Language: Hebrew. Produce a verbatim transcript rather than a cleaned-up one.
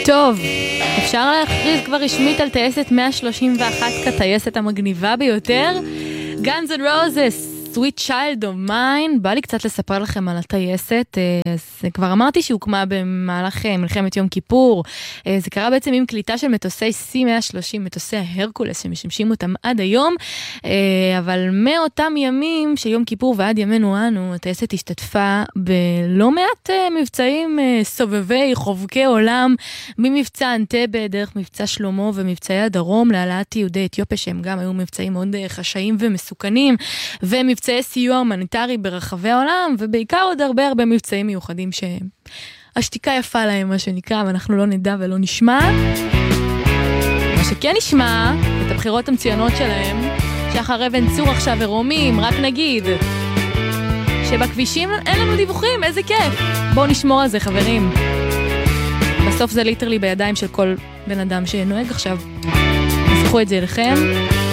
טוב, אפשר להכריז כבר רשמית על טייסת מאה שלושים ואחת כטייסת המגניבה ביותר? Guns N' Roses, Sweet Child of Mine. בא לי קצת לספר לכם על הטייסת. אז כבר אמרתי שהוקמה במהלך מלחמת יום כיפור. זה קרה בעצם עם קליטה של מטוסי סי מאה שלושים, מטוסי ההרקולס שמשמשים אותם עד היום. אבל מאותם ימים של יום כיפור ועד ימינו אנו, הטייסת השתתפה בלא מעט מבצעים סובבי חובקי עולם, ממבצע אנטבה דרך מבצע שלמה ומבצעי הדרום להעלאת יהודי אתיופיה, שהם גם היו מבצעים מאוד חשאיים ומסוכנים, ומבצעי סיוע הומניטרי ברחבי העולם, ובעיקר עוד הרבה הרבה מבצעים מיוחדים שהשתיקה יפה להם, מה שנקרא, ואנחנו לא נדע ולא נשמע. מה שכן נשמע, את הבחירות המצוינות שלהם, שחר אבן צור עכשיו ורומים, רק נגיד שבכבישים אין לנו דיווחים, איזה כיף. בואו נשמור על זה, חברים. בסוף זה ליטרלי בידיים של כל בן אדם שנוהג עכשיו. נסחו את זה אליכם.